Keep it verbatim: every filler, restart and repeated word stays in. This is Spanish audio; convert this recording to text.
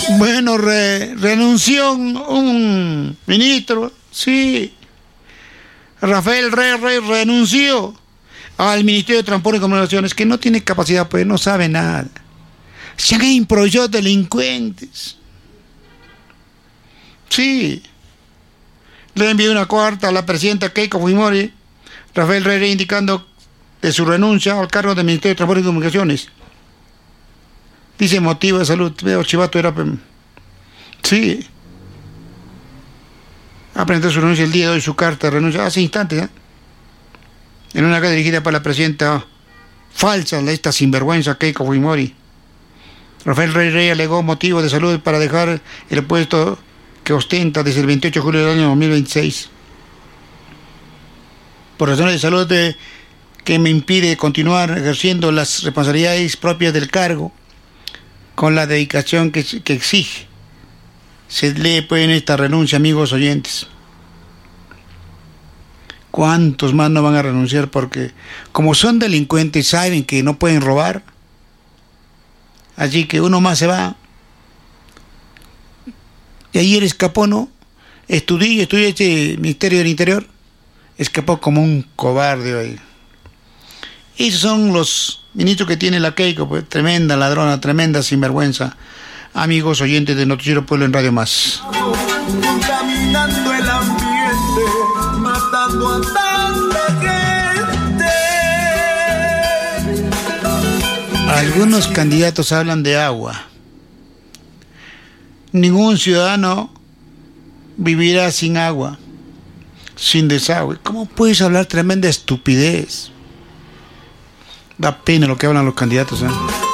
Bueno, re, renunció un, un ministro, sí. Rafael Rey Rey renunció al Ministerio de Transporte y Comunicaciones, que no tiene capacidad, pues no sabe nada. Se han improvisado delincuentes. Sí. Le envió una carta a la presidenta Keiko Fujimori, Rafael Rey Rey, indicando de su renuncia al cargo del Ministerio de Transporte y Comunicaciones. Dice motivo de salud. Veo, Chivato era... Sí. Ha presentado su renuncia el día de hoy, su carta de renuncia, hace instantes, ¿eh? En una carta dirigida para la presidenta falsa, esta sinvergüenza Keiko Fujimori. Rafael Rey Rey alegó motivo de salud para dejar el puesto que ostenta desde el veintiocho de julio del año dos mil veintiséis. Por razones de salud de, que me impide continuar ejerciendo las responsabilidades propias del cargo con la dedicación que, que exige. Se lee pues en esta renuncia, amigos oyentes. ¿Cuántos más no van a renunciar? Porque como son delincuentes, saben que no pueden robar. Así que uno más se va. Y ayer escapó, ¿no? Estudié, estudié este Ministerio del Interior. Escapó como un cobarde hoy. Esos son los ministros que tiene la Keiko, pues tremenda ladrona, tremenda sinvergüenza. Amigos oyentes de Noticiero Pueblo en Radio Más. Contaminando el ambiente, matando a tanta gente. Algunos candidatos hablan de agua. Ningún ciudadano vivirá sin agua, sin desagüe. ¿Cómo puedes hablar tremenda estupidez? Da pena lo que hablan los candidatos, ¿eh?